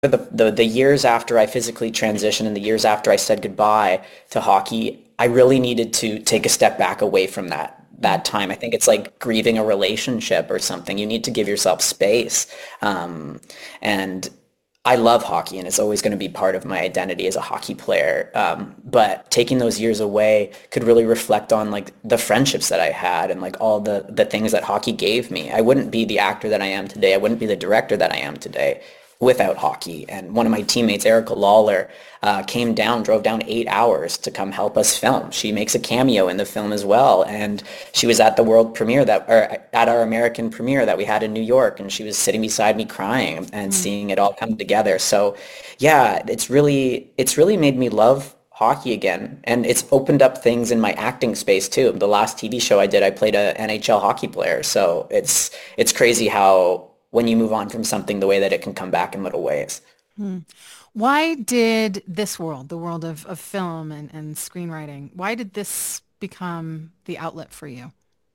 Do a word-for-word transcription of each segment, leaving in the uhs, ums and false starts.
the, the the years after I physically transitioned and the years after I said goodbye to hockey, I really needed to take a step back away from that Mm. that time. I think it's like grieving a relationship or something. You need to give yourself space. Um, and I love hockey and it's always going to be part of my identity as a hockey player. Um, but taking those years away could really reflect on like the friendships that I had and like all the the things that hockey gave me. I wouldn't be the actor that I am today. I wouldn't be the director that I am today without hockey. And one of my teammates, Erica Lawler, uh, came down, drove down eight hours to come help us film. She makes a cameo in the film as well. And she was at the world premiere that, or at our American premiere that we had in New York. And she was sitting beside me crying and Mm. seeing it all come together. So yeah, it's really, it's really made me love hockey again. And it's opened up things in my acting space too. The last T V show I did, I played a N H L hockey player. So it's, it's crazy how when you move on from something, the way that it can come back in little ways. Mm. Why did this world, the world of, of film and, and screenwriting, why did this become the outlet for you?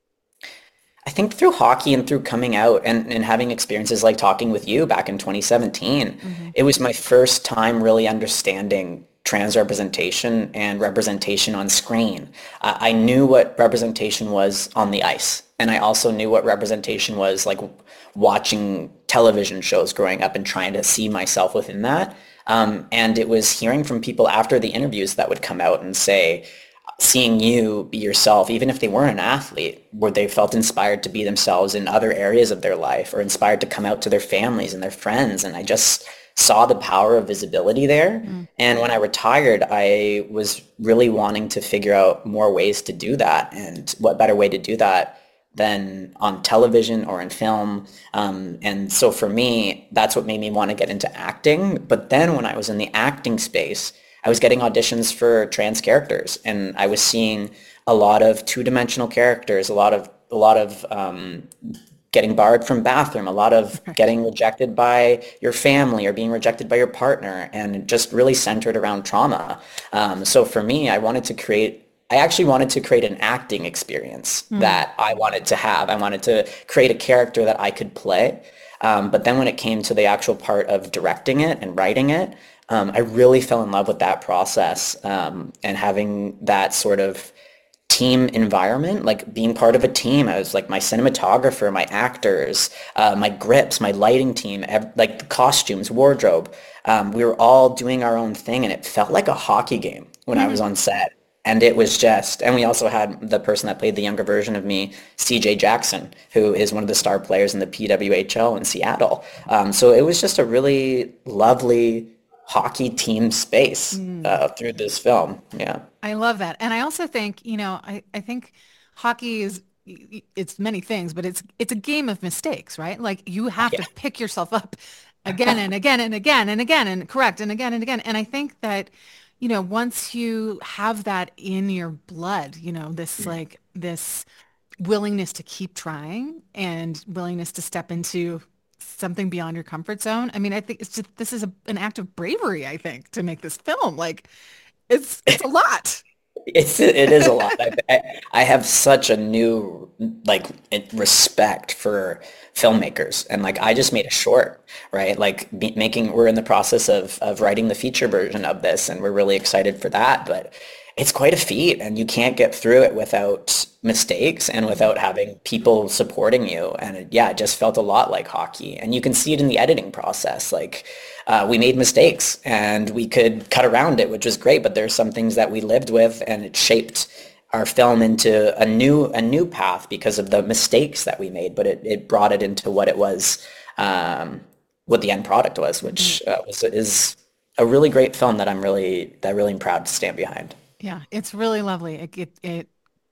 I think through hockey and through coming out and, and having experiences like talking with you back in twenty seventeen, Hmm. it was my first time really understanding trans representation and representation on screen. Uh, I knew what representation was on the ice, and I also knew what representation was like watching television shows growing up and trying to see myself within that. Um, and it was hearing from people after the interviews that would come out and say, seeing you be yourself, even if they weren't an athlete, where they felt inspired to be themselves in other areas of their life or inspired to come out to their families and their friends. And I just saw the power of visibility there. Mm. And when I retired, I was really wanting to figure out more ways to do that. And what better way to do that than on television or in film. Um, and so for me, that's what made me want to get into acting. But then when I was in the acting space, I was getting auditions for trans characters, and I was seeing a lot of two-dimensional characters, a lot of a lot of um, getting barred from bathroom, a lot of Right. getting rejected by your family or being rejected by your partner, and just really centered around trauma. Um, so for me, I wanted to create. I actually wanted to create an acting experience Mm. that I wanted to have. I wanted to create a character that I could play. Um, but then when it came to the actual part of directing it and writing it, um, I really fell in love with that process um, and having that sort of team environment, like being part of a team. I was like my cinematographer, my actors, uh, my grips, my lighting team, ev- like the costumes, wardrobe. Um, we were all doing our own thing, and it felt like a hockey game when I was on set. And it was just, and we also had the person that played the younger version of me, C J Jackson, who is one of the star players in the P W H L in Seattle. Um, so it was just a really lovely hockey team space Mm. uh, through this film. Yeah. I love that. And I also think, you know, I, I think hockey is it's many things, but it's it's a game of mistakes, right? Like you have to Yeah. pick yourself up again and again and again and again and correct and again and again. And I think that, you know, once you have that in your blood, you know, this like this willingness to keep trying and willingness to step into something beyond your comfort zone. I mean, I think it's just this is a, an act of bravery, I think, to make this film. Like it's it's a lot. It's it is a lot. I, I I have such a new like it- respect for filmmakers, and like I just made a short, right? Like be, making we're in the process of of writing the feature version of this, and we're really excited for that. But it's quite a feat, and you can't get through it without mistakes and Mhm. without having people supporting you. And it, yeah, it just felt a lot like hockey, and you can see it in the editing process. Like uh, we made mistakes and we could cut around it, which was great. But there's some things that we lived with, and it shaped our film into a new a new path because of the mistakes that we made. But it, it brought it into what it was, um, what the end product was, Mm. which uh, was is a really great film that I'm really that really am proud to stand behind. Yeah, it's really lovely. It, it it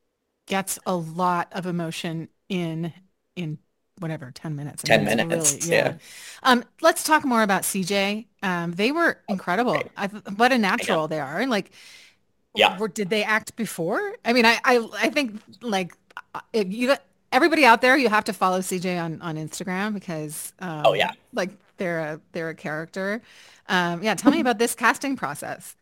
gets a lot of emotion in in whatever, ten minutes. I mean, ten it's really, minutes, yeah. yeah. Um, let's talk more about C J. Um, they were incredible. Great. I, what a I know. natural they are. Like, Yeah. were, did they act before? I mean, I I, I think like uh, if you everybody out there, you have to follow C J on on Instagram because Oh um yeah. like they're a they're a character. Um, yeah, tell me about this casting process.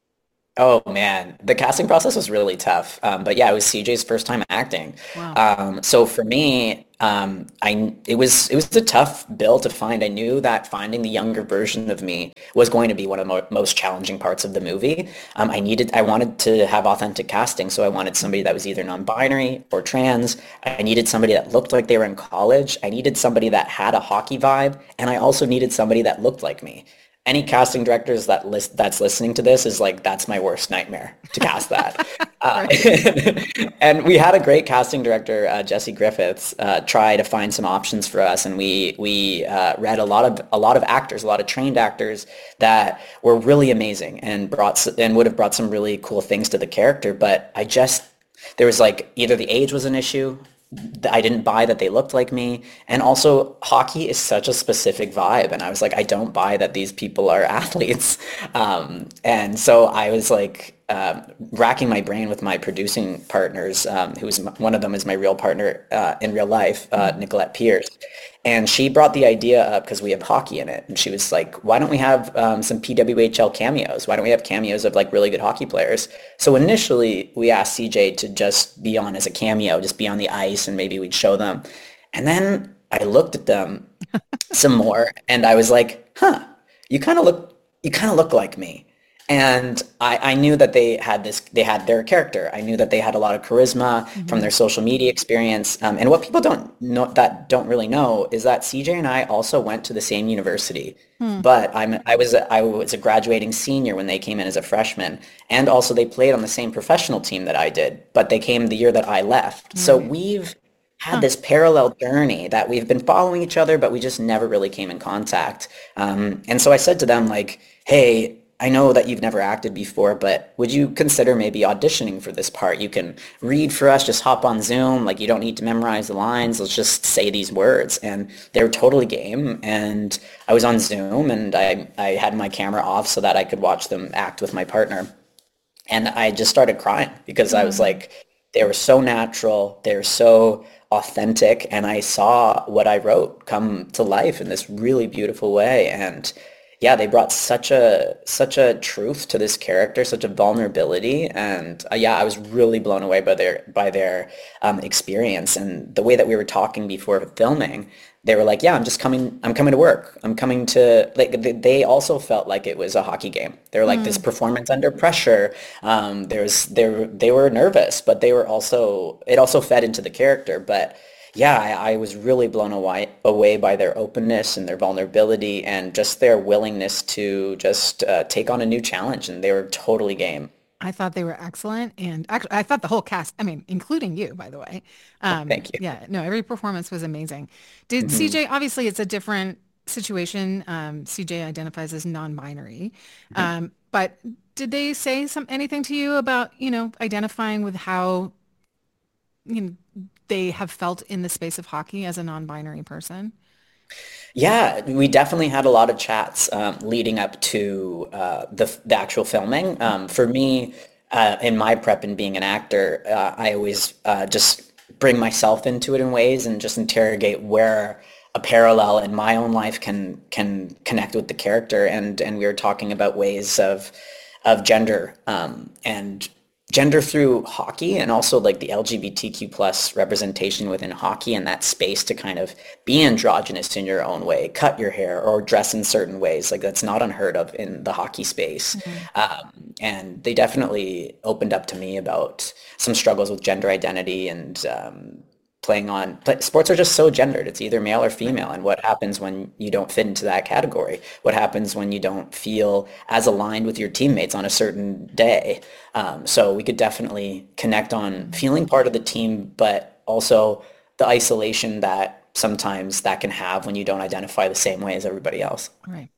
Oh man, the casting process was really tough. Um, but yeah, it was C J's first time acting. Wow. Um, so for me, Um, I it was it was a tough bill to find. I knew that finding the younger version of me was going to be one of the mo most challenging parts of the movie. Um, I needed I wanted to have authentic casting, so I wanted somebody that was either non-binary or trans. I needed somebody that looked like they were in college. I needed somebody that had a hockey vibe, and I also needed somebody that looked like me. Any casting directors that list that's listening to this is like, that's my worst nightmare to cast that. Uh, Right. and we had a great casting director, uh, Jesse Griffiths, uh, try to find some options for us, and we we uh, read a lot of a lot of actors, a lot of trained actors that were really amazing and brought s- and would have brought some really cool things to the character. But I just there was like either the age was an issue. I didn't buy that they looked like me. And also, hockey is such a specific vibe. And I was like, I don't buy that these people are athletes. Um, and so I was like um, racking my brain with my producing partners, um, who's m- one of them is my real partner uh, in real life, uh, Mhm. Nicolette Pierce. And she brought the idea up because we have hockey in it. And she was like, why don't we have um, some P W H L cameos? Why don't we have cameos of like really good hockey players? So initially we asked C J to just be on as a cameo, just be on the ice and maybe we'd show them. And then I looked at them some more and I was like, huh, you kind of look you kind of look like me. And I, I knew that they had this they had their character. I knew that they had a lot of charisma from Mhm. their social media experience. Um, and what people don't know that don't really know is that C J and I also went to the same university. Hmm. But I'm I was a, I was a graduating senior when they came in as a freshman. And also they played on the same professional team that I did, but they came the year that I left. So Right. we've had Huh. this parallel journey that we've been following each other, but we just never really came in contact. Um, and so I said to them, like, hey, I know that you've never acted before, but would you consider maybe auditioning for this part? You can read for us, just hop on Zoom. Like, you don't need to memorize the lines. Let's just say these words. And they were totally game. And I was on Zoom and I, I had my camera off so that I could watch them act with my partner. And I just started crying because I was Hmm. like, they were so natural, they're so authentic, and I saw what I wrote come to life in this really beautiful way. And yeah, they brought such a such a truth to this character, such a vulnerability, and uh, yeah, I was really blown away by their by their um, experience and the way that we were talking before filming. They were like, "Yeah, I'm just coming. I'm coming to work. I'm coming to like." They they also felt like it was a hockey game. They were like this Hmm. performance under pressure. Um, there's they were they were nervous, but they were also it also fed into the character. But yeah, I, I was really blown away away by their openness and their vulnerability and just their willingness to just uh, take on a new challenge. And they were totally game. I thought they were excellent, and actually, I thought the whole cast, I mean, including you, by the way. Um, Thank you. yeah, no, every performance was amazing. Did Mhm. C J, obviously, it's a different situation. Um, C J identifies as non-binary. Um, but did they say some anything to you about, you know, identifying with how, you know, they have felt in the space of hockey as a non-binary person? Yeah, we definitely had a lot of chats um, leading up to uh, the the actual filming. Um, for me, uh, in my prep and being an actor, uh, I always uh, just bring myself into it in ways and just interrogate where a parallel in my own life can can connect with the character. And and we were talking about ways of of gender um, and gender through hockey and also like the L G B T Q plus representation within hockey and that space to kind of be androgynous in your own way, cut your hair or dress in certain ways. Like that's not unheard of in the hockey space. Mhm. Um, and they definitely opened up to me about some struggles with gender identity and um, playing on play, sports are just so gendered. It's either male or Right. female. And what happens when you don't fit into that category? What happens when you don't feel as aligned with your teammates on a certain day? Um, so we could definitely connect on Mhm. feeling part of the team, but also the isolation that sometimes that can have when you don't identify the same way as everybody else. Right.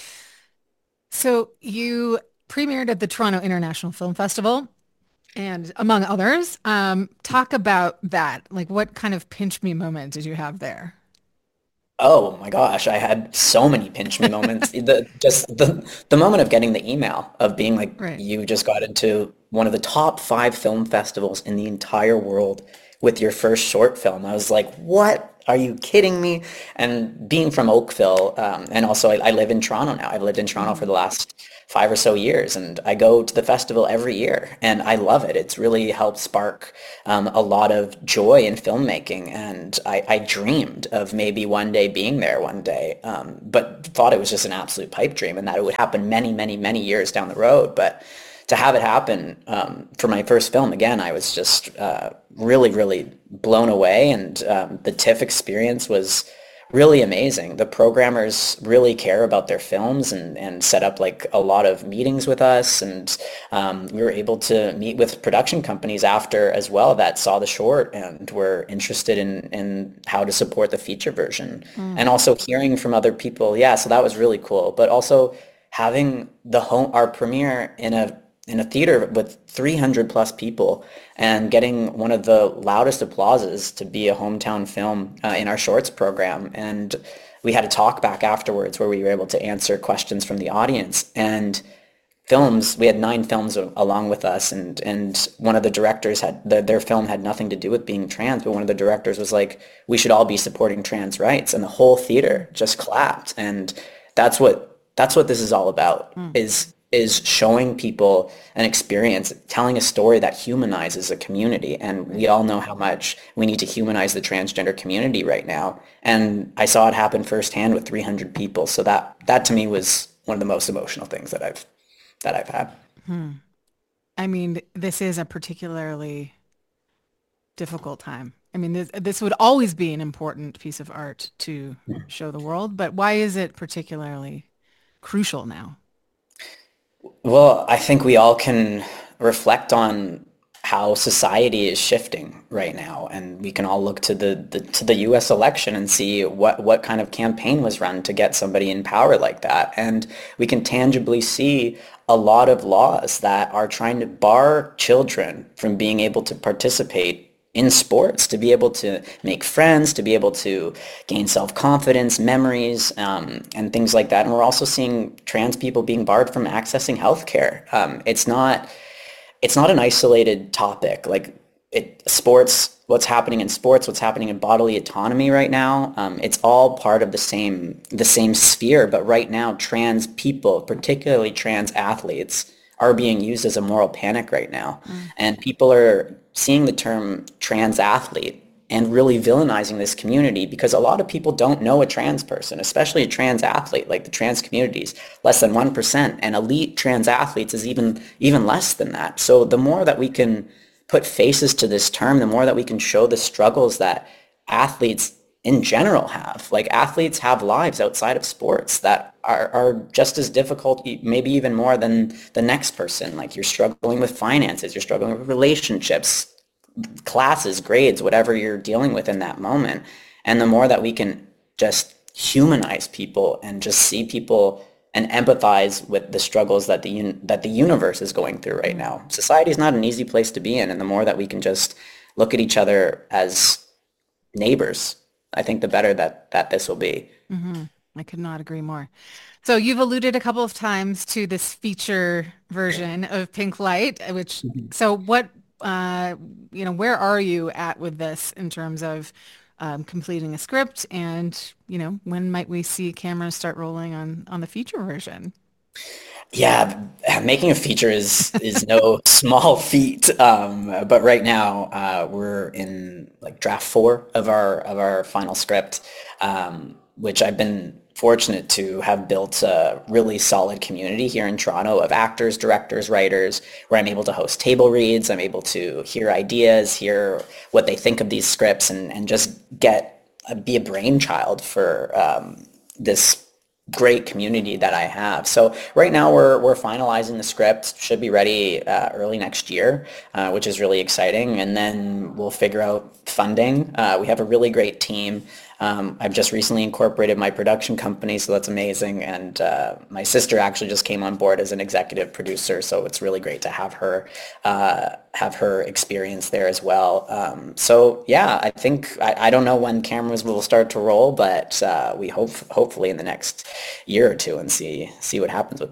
So you premiered at the Toronto International Film Festival, and among others, um, talk about that. Like, what kind of pinch me moment did you have there? Oh my gosh, I had so many pinch me moments. The just the the moment of getting the email of being like Right. you just got into one of the top five film festivals in the entire world with your first short film. I was like, what? Are you kidding me? And being from Oakville, um, and also I, I live in Toronto now. I've lived in Toronto for the last five or so years, and I go to the festival every year, and I love it. It's really helped spark um, a lot of joy in filmmaking, and I, I dreamed of maybe one day being there one day, um, but thought it was just an absolute pipe dream, and that it would happen many, many, many years down the road. But to have it happen um, for my first film, again, I was just uh, really, really blown away, and um, the TIFF experience was really amazing. The programmers really care about their films and, and set up like a lot of meetings with us, and um, we were able to meet with production companies after as well that saw the short and were interested in, in how to support the feature version. Mm. And also hearing from other people, yeah, so that was really cool. But also having the home, our premiere in a in a theater with three hundred plus people and getting one of the loudest applauses to be a hometown film uh, in our shorts program. And we had a talk back afterwards where we were able to answer questions from the audience. And films, we had nine films a- along with us, and and one of the directors had the, their film had nothing to do with being trans, but one of the directors was like, we should all be supporting trans rights, and the whole theater just clapped. And that's what that's what this is all about, Mm. is is showing people an experience, telling a story that humanizes a community. And we all know how much we need to humanize the transgender community right now. And I saw it happen firsthand with three hundred people. So that that to me was one of the most emotional things that I've that I've had. Hmm. I mean, this is a particularly difficult time. I mean, this this would always be an important piece of art to show the world, but why is it particularly crucial now? Well, I think we all can reflect on how society is shifting right now, and we can all look to the, the to the U S election and see what what kind of campaign was run to get somebody in power like that. And we can tangibly see a lot of laws that are trying to bar children from being able to participate in sports, to be able to make friends, to be able to gain self-confidence, memories, um, and things like that. And we're also seeing trans people being barred from accessing healthcare. Um, it's not it's not an isolated topic. Like it, sports, what's happening in sports, what's happening in bodily autonomy right now. Um, it's all part of the same the same sphere. But right now, trans people, particularly trans athletes, are being used as a moral panic right now, Mm. and people are seeing the term trans athlete and really villainizing this community, because a lot of people don't know a trans person, especially a trans athlete. Like the trans communities, less than one percent, and elite trans athletes is even even less than that. So the more that we can put faces to this term, the more that we can show the struggles that athletes in general have. Like athletes have lives outside of sports that are, are just as difficult, e- maybe even more than the next person. Like you're struggling with finances, you're struggling with relationships, classes, grades, whatever you're dealing with in that moment. And the more that we can just humanize people and just see people and empathize with the struggles that the un- that the universe is going through right now. Society is not an easy place to be in, and the more that we can just look at each other as neighbors, I think the better that that this will be. Hmm. I could not agree more. So you've alluded a couple of times to this feature version of Pink Light, uh, which, so what, uh, you know, where are you at with this in terms of um, completing a script, and, you know, when might we see cameras start rolling on on the feature version? Yeah, making a feature is is no small feat. Um, but right now, uh, we're in like draft four of our of our final script, um, which I've been fortunate to have built a really solid community here in Toronto of actors, directors, writers, where I'm able to host table reads. I'm able to hear ideas, hear what they think of these scripts, and and just get uh, be a brainchild for um, this great community that I have. So right now we're we're finalizing the script. Should be ready uh, early next year, uh, which is really exciting. And then we'll figure out funding. Uh, we have a really great team. Um, I've just recently incorporated my production company, so that's amazing. And uh, my sister actually just came on board as an executive producer, so it's really great to have her uh, have her experience there as well. Um, so yeah, I think I, I don't know when cameras will start to roll, but uh, we hope hopefully in the next year or two, and see see what happens with that.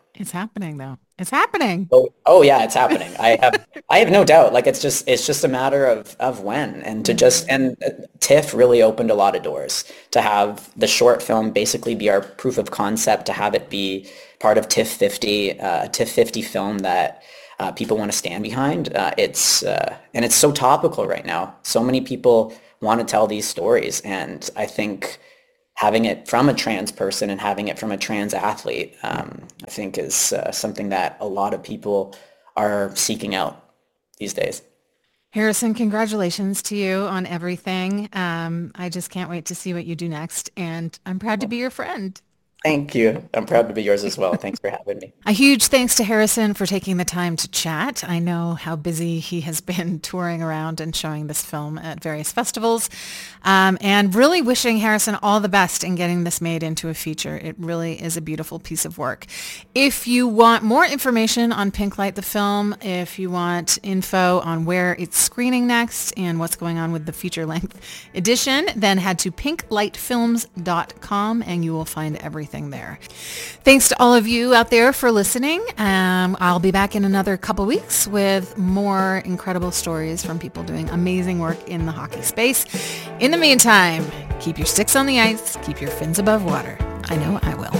It's happening though. It's happening. Oh, oh yeah, it's happening. I have I have no doubt. Like it's just it's just a matter of of when and to just Mhm. and uh, TIFF really opened a lot of doors to have the short film basically be our proof of concept, to have it be part of TIFF fifty, uh, a TIFF fifty film that uh, people want to stand behind. Uh, it's uh, and it's so topical right now. So many people want to tell these stories, and I think having it from a trans person and having it from a trans athlete, um, I think is uh, something that a lot of people are seeking out these days. Harrison, congratulations to you on everything. Um, I just can't wait to see what you do next, and I'm proud to be your friend. Thank you. I'm proud to be yours as well. Thanks for having me. A huge thanks to Harrison for taking the time to chat. I know how busy he has been touring around and showing this film at various festivals, um, and really wishing Harrison all the best in getting this made into a feature. It really is a beautiful piece of work. If you want more information on Pinklight the film, if you want info on where it's screening next and what's going on with the feature-length edition, then head to pink light films dot com and you will find everything there. Thanks to all of you out there for listening. Um, I'll be back in another couple weeks with more incredible stories from people doing amazing work in the hockey space. In the meantime, keep your sticks on the ice, keep your fins above water. I know I will.